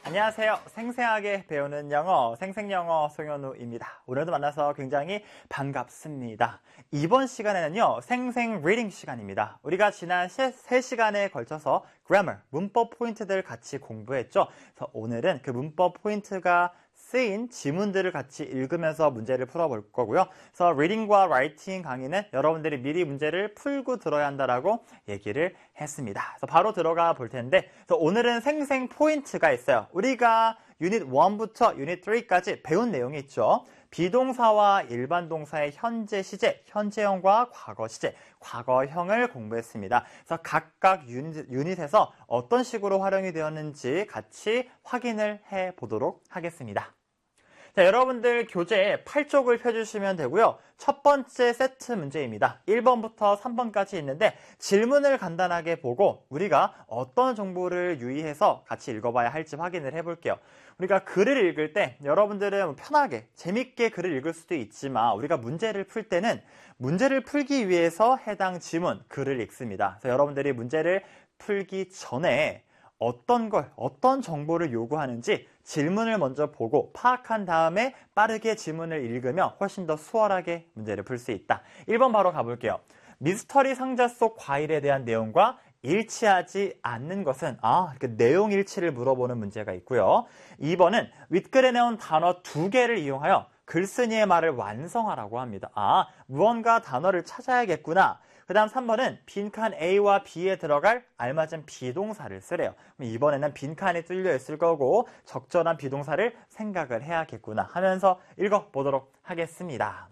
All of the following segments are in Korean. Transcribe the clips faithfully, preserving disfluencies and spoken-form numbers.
안녕하세요. 생생하게 배우는 영어, 생생영어 송현우입니다. 오늘도 만나서 굉장히 반갑습니다. 이번 시간에는요, 생생 리딩 시간입니다. 우리가 지난 세 시간에 걸쳐서 grammar, 문법 포인트들 같이 공부했죠. 그래서 오늘은 그 문법 포인트가 쓰인 지문들을 같이 읽으면서 문제를 풀어볼 거고요. 그래서 리딩과 라이팅 강의는 여러분들이 미리 문제를 풀고 들어야 한다라고 얘기를 했습니다. 그래서 바로 들어가 볼 텐데, 그래서 오늘은 생생 포인트가 있어요. 우리가 유닛 일부터 유닛 삼까지 배운 내용이 있죠. 비동사와 일반 동사의 현재 시제, 현재형과 과거 시제, 과거형을 공부했습니다. 그래서 각각 유닛, 유닛에서 어떤 식으로 활용이 되었는지 같이 확인을 해 보도록 하겠습니다. 자, 여러분들 교재 팔 쪽을 펴주시면 되고요. 첫 번째 세트 문제입니다. 일 번부터 삼 번까지 있는데 질문을 간단하게 보고 우리가 어떤 정보를 유의해서 같이 읽어봐야 할지 확인을 해볼게요. 우리가 글을 읽을 때 여러분들은 편하게 재밌게 글을 읽을 수도 있지만 우리가 문제를 풀 때는 문제를 풀기 위해서 해당 지문, 글을 읽습니다. 그래서 여러분들이 문제를 풀기 전에 어떤 걸, 어떤 정보를 요구하는지 질문을 먼저 보고 파악한 다음에 빠르게 지문을 읽으면 훨씬 더 수월하게 문제를 풀 수 있다. 일 번 바로 가볼게요. 미스터리 상자 속 과일에 대한 내용과 일치하지 않는 것은 아, 그 내용 일치를 물어보는 문제가 있고요. 이 번은 윗글에 나온 단어 두 개를 이용하여 글쓴이의 말을 완성하라고 합니다. 아, 무언가 단어를 찾아야겠구나. 그 다음 삼 번은 빈칸 A와 B에 들어갈 알맞은 비동사를 쓰래요. 이번에는 빈칸이 뚫려 있을 거고 적절한 비동사를 생각을 해야겠구나 하면서 읽어보도록 하겠습니다.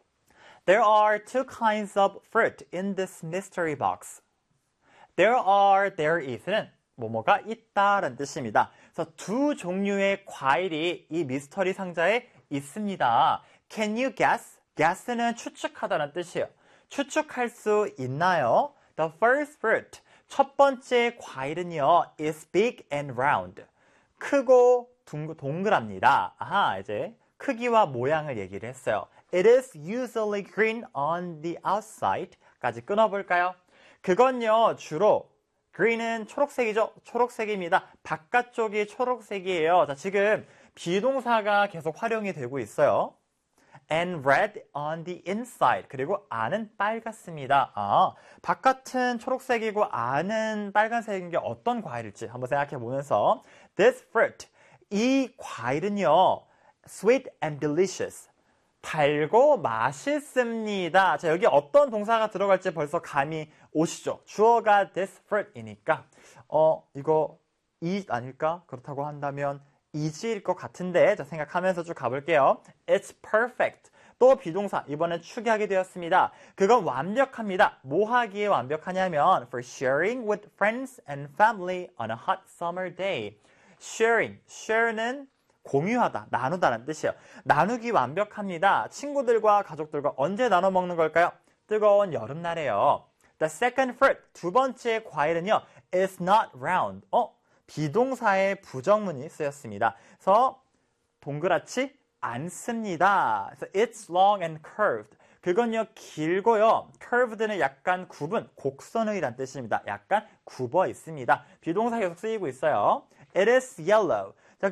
There are two kinds of fruit in this mystery box. There are, there is는 뭐뭐가 있다라는 뜻입니다. 그래서 두 종류의 과일이 이 미스터리 상자에 있습니다. Can you guess? guess는 추측하다는 뜻이에요. 추측할 수 있나요? The first fruit, 첫 번째 과일은요, is big and round. 크고 동그랍니다. 아하, 이제 크기와 모양을 얘기를 했어요. It is usually green on the outside. 까지 끊어볼까요? 그건요, 주로 green은 초록색이죠? 초록색입니다. 바깥쪽이 초록색이에요. 자, 지금 비동사가 계속 활용이 되고 있어요. And red on the inside. 그리고 안은 빨갛습니다. 아, 바깥은 초록색이고 안은 빨간색인 게 어떤 과일일지 한번 생각해 보면서 This fruit, 이 과일은요, sweet and delicious. 달고 맛있습니다. 자, 여기 어떤 동사가 들어갈지 벌써 감이 오시죠? 주어가 this fruit이니까 어, 이거 이 아닐까? 그렇다고 한다면 이지일 것 같은데 자, 생각하면서 쭉 가볼게요. It's perfect. 또 비동사, 이번엔 축약이 되었습니다. 그건 완벽합니다. 뭐 하기에 완벽하냐면 for sharing with friends and family on a hot summer day. sharing, share는 공유하다, 나누다라는 뜻이에요. 나누기 완벽합니다. 친구들과 가족들과 언제 나눠 먹는 걸까요? 뜨거운 여름날에요. The second fruit, 두 번째 과일은요, is not round. 어? 비동사의 부정문이 쓰였습니다. 그래서 동그랗지 않습니다. 그래서 it's long and curved. 그건요 길고요. curved는 약간 굽은 곡선의란 뜻입니다. 약간 굽어 있습니다. 비동사 계속 쓰이고 있어요. It is yellow.